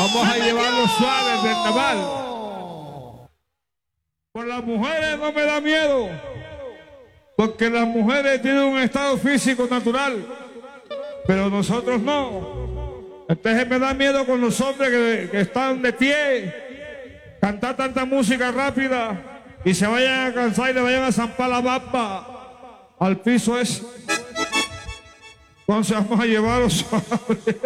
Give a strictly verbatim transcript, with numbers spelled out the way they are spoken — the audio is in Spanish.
Vamos a llevarlo suave del naval. Por las mujeres no me da miedo, porque las mujeres tienen un estado físico natural, pero nosotros no. Entonces me da miedo con los hombres que, que están de pie, cantar tanta música rápida y se vayan a cansar y le vayan a zampar la bamba al piso ese. Entonces vamos a llevarlo suave.